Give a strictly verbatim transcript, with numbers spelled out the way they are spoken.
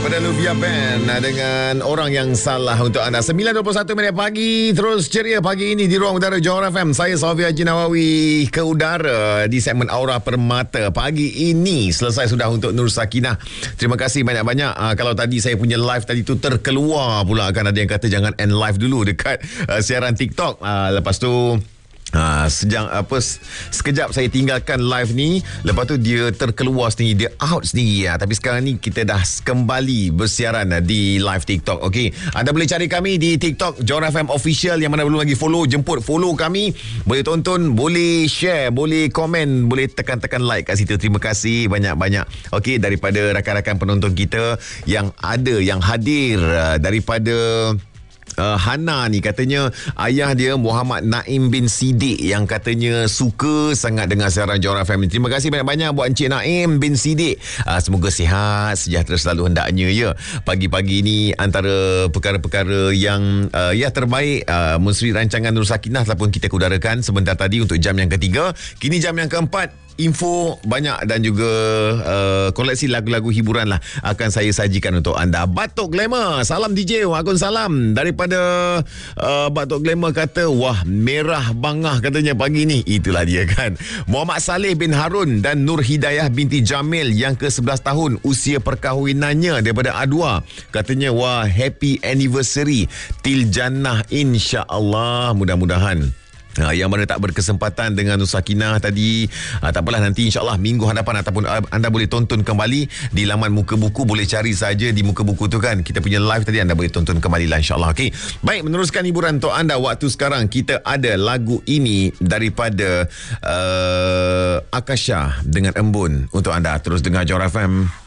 daripada Luvia Band dengan Orang Yang Salah untuk anda. sembilan dua puluh satu minit pagi. Terus ceria pagi ini di Ruang Udara Johor F M. Saya Sofia Haji Nawawi ke udara di segmen Aura Permata. Pagi ini selesai sudah untuk Nur Sakinah. Terima kasih banyak-banyak. uh, Kalau tadi saya punya live tadi tu terkeluar pula, akan ada yang kata jangan end live dulu dekat uh, siaran TikTok. uh, Lepas tu Ha, sejang apa sekejap saya tinggalkan live ni, lepas tu dia terkeluar sendiri, dia out sendiri ya. Tapi sekarang ni kita dah kembali bersiaran di live TikTok. Okey, anda boleh cari kami di TikTok Johor F M Official. Yang mana belum lagi follow, jemput follow kami. Boleh tonton, boleh share, boleh komen, boleh tekan-tekan like kat situ. Terima kasih banyak-banyak. Okey, daripada rakan-rakan penonton kita yang ada, yang hadir, daripada Uh, Hana ni katanya ayah dia Muhammad Naim bin Siddiq yang katanya suka sangat dengan siaran Johor F M. Terima kasih banyak-banyak buat Encik Naim bin Siddiq. Uh, semoga sihat, sejahtera selalu hendaknya ya. Pagi-pagi ni antara perkara-perkara yang uh, ya terbaik, uh, Musri rancangan Nur Sakinah telah pun kita kudarakan sebentar tadi untuk jam yang ketiga. Kini jam yang keempat, info banyak dan juga uh, koleksi lagu-lagu hiburan lah akan saya sajikan untuk anda. Batok Glamour, salam D J, waalaikumsalam. Daripada uh, Batok Glamour kata, wah merah bangah katanya pagi ni. Itulah dia kan. Muhammad Saleh bin Harun dan Nur Hidayah binti Jamil yang ke sebelas tahun usia perkahwinannya daripada Adwa. Katanya wah happy anniversary til jannah insya-Allah, mudah-mudahan. Ha, yang mana tak berkesempatan dengan Nur Sakinah tadi, ha, tak apalah, nanti insyaAllah minggu hadapan ataupun uh, anda boleh tonton kembali di laman Muka Buku. Boleh cari saja di Muka Buku tu kan, kita punya live tadi, anda boleh tonton kembali lah insyaAllah. Okay. Baik, meneruskan hiburan untuk anda waktu sekarang. Kita ada lagu ini daripada uh, Akasha dengan Embun untuk anda. Terus dengar Johor F M.